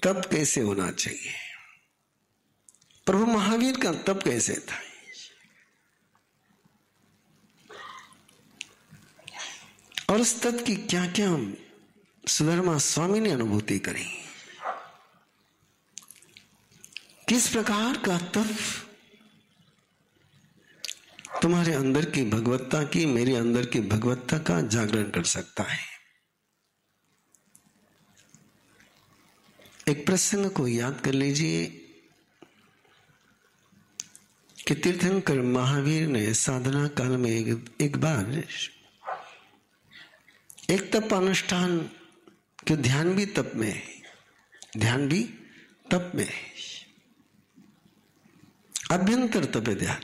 तप कैसे होना चाहिए, प्रभु महावीर का तप कैसे था, और उस तप की क्या क्या सुधर्मा स्वामी ने अनुभूति करी। किस प्रकार का तप तुम्हारे अंदर की भगवत्ता की, मेरे अंदर की भगवत्ता का जागरण कर सकता है। एक प्रसंग को याद कर लीजिए कि तीर्थंकर महावीर ने साधना काल में एक बार एक तप अनुष्ठान के ध्यान भी तप में है, ध्यान भी तप में है, अभ्यंतर तप है ध्यान।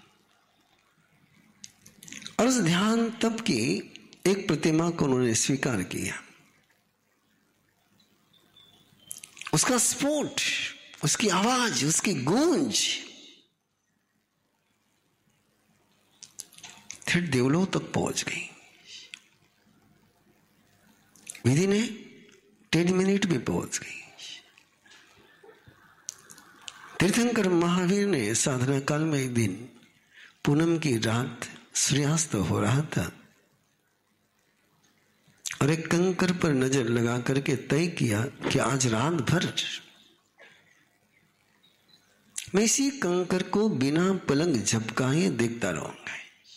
और उस ध्यान तप की एक प्रतिमा को उन्होंने स्वीकार किया। उसका स्फोट, उसकी आवाज, उसकी गूंज फिर देवलोक तक पहुंच गई। विधि ने 10 मिनट में पहुंच गई। तीर्थंकर महावीर ने साधना काल में एक दिन पूनम की रात सूर्यास्त हो रहा था और एक कंकर पर नजर लगा करके तय किया कि आज रात भर मैं इसी कंकर को बिना पलंग झपकाए देखता रहूंगा।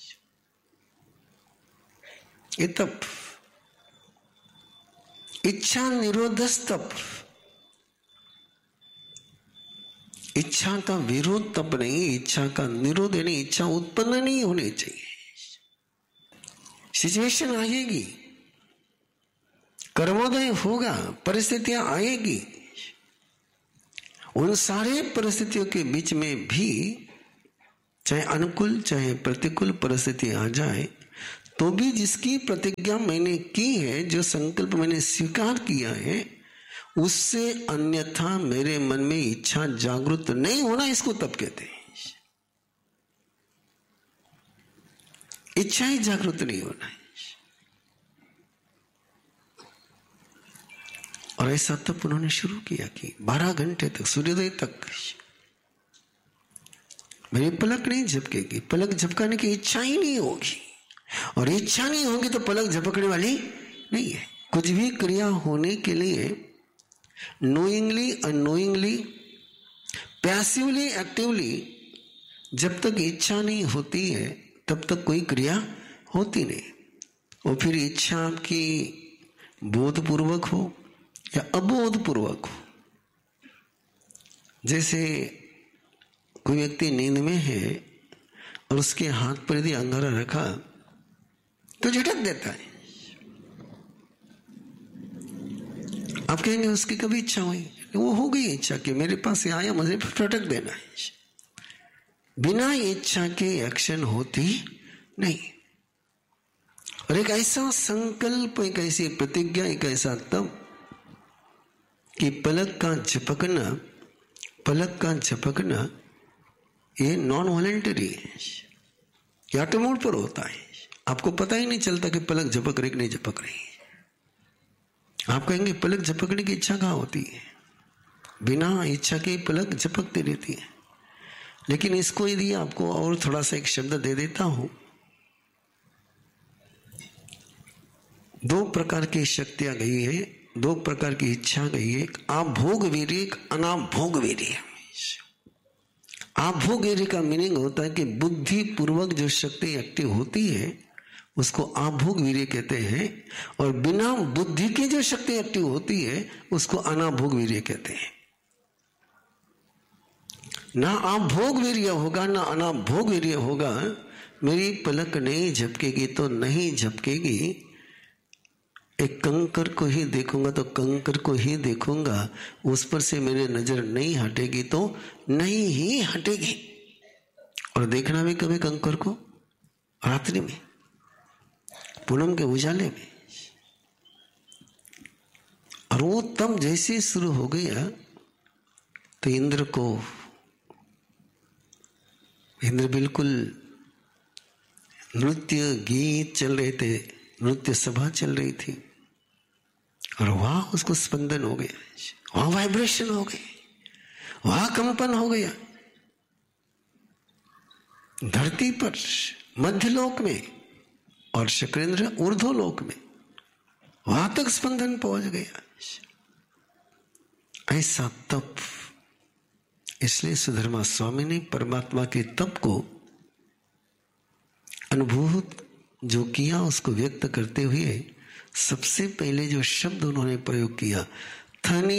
ये तप, इच्छा निरोध तप, इच्छा का विरोध तप नहीं, इच्छा का निरोध यानी इच्छा उत्पन्न नहीं होनी चाहिए। सिचुएशन आएगी, कर्मोदय होगा, परिस्थितियां आएगी, उन सारे परिस्थितियों के बीच में भी चाहे अनुकूल चाहे प्रतिकूल परिस्थिति आ जाए तो भी जिसकी प्रतिज्ञा मैंने की है, जो संकल्प मैंने स्वीकार किया है, उससे अन्यथा मेरे मन में इच्छा जागृत नहीं होना, इसको तप कहते हैं। इच्छा ही जागृत नहीं होना है। और ऐसा तप उन्होंने शुरू किया कि 12 घंटे तक, सूर्योदय तक मेरी पलक नहीं झपकेगी। पलक झपकाने की इच्छा ही नहीं होगी, और इच्छा नहीं होगी तो पलक झपकने वाली नहीं है। कुछ भी क्रिया होने के लिए नोइंगली, अनोइंगली, पैसिवली, एक्टिवली जब तक इच्छा नहीं होती है तब तक कोई क्रिया होती नहीं। और फिर इच्छा आपकी बोधपूर्वक हो या अबोधपूर्वक हो। जैसे कोई व्यक्ति नींद में है और उसके हाथ पर यदि अंगारा रखा तो झटक देता है। आप कहेंगे उसकी कभी इच्छा हुई, वो हो गई इच्छा कि मेरे पास ये आया, मुझे झटक देना है। बिना इच्छा के एक्शन होती नहीं। और एक ऐसा संकल्प, एक ऐसी प्रतिज्ञा, एक ऐसा तप कि पलक का झपकना ये नॉन वॉलेंटरी है, ये ऑटो मोड पर होता है। आपको पता ही नहीं चलता कि पलक झपक रही कि नहीं झपक रही। आप कहेंगे पलक झपकने की इच्छा कहाँ होती है? बिना इच्छा के पलक झपकती रहती है। लेकिन इसको यदि आपको और थोड़ा सा एक शब्द दे देता हूं, 2 प्रकार की शक्तियां गई है, 2 प्रकार की इच्छा गई है, एक आभोग वीर्य, एक अनाभोग वीर्य। आभोग वीर्य का मीनिंग होता है कि बुद्धि पूर्वक जो शक्ति एक्टिव होती है उसको आभोग वीर्य कहते हैं, और बिना बुद्धि की जो शक्ति एक्टिव होती है उसको अनाभोग वीर्य कहते हैं। ना आभोग वीर्य होगा ना अनाभोग वीर्य होगा। मेरी पलक नहीं झपकेगी तो नहीं झपकेगी। एक कंकर को ही देखूंगा तो कंकर को ही देखूंगा, उस पर से मेरी नजर नहीं हटेगी तो नहीं ही हटेगी। और देखना भी कभी कंकर को रात्रि में, पूनम के उजाले में। और वो तब जैसे शुरू हो गया तो इंद्र बिल्कुल, नृत्य गीत चल रहे थे, नृत्य सभा चल रही थी, और वहां उसको स्पंदन हो गया, वहां वाइब्रेशन हो गई, वहां कंपन हो गया। धरती पर मध्यलोक में और शुक्रेंद्र ऊर्ध्वलोक में, वहां तक स्पंदन पहुंच गया। ऐसा तप, इसलिए सुधर्मा स्वामी ने परमात्मा के तप को अनुभूत जो किया उसको व्यक्त करते हुए सबसे पहले जो शब्द उन्होंने प्रयोग किया, थनी